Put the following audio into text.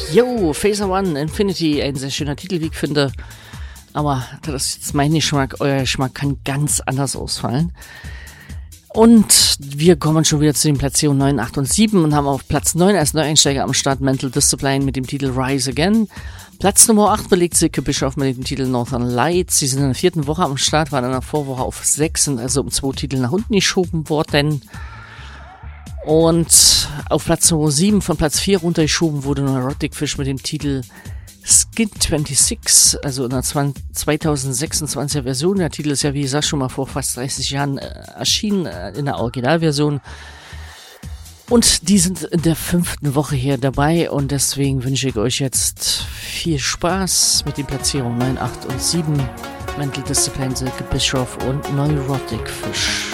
Yo, Phaser One, Infinity, ein sehr schöner Titel, wie ich finde. Aber das ist jetzt mein Geschmack, euer Geschmack kann ganz anders ausfallen. Und wir kommen schon wieder zu den Platzierungen 9, 8 und 7 und haben auf Platz 9 als Neueinsteiger am Start Mental Discipline mit dem Titel Rise Again. Platz Nummer 8 belegt Silke Bischoff mit dem Titel Northern Lights. Sie sind in der 4. Woche am Start, waren in der Vorwoche auf 6, sind also um 2 Titel nach unten geschoben worden. Und auf Platz Nummer 7 von Platz 4 runtergeschoben wurde Neurotic Fish mit dem Titel Skin 26, also in der 2026er Version. Der Titel ist ja, wie gesagt, schon mal vor fast 30 Jahren erschienen, in der Originalversion. Und die sind in der 5. Woche hier dabei und deswegen wünsche ich euch jetzt viel Spaß mit den Platzierungen 9, 8 und 7. Mental Discipline, Silke Bischoff und Neurotic Fish.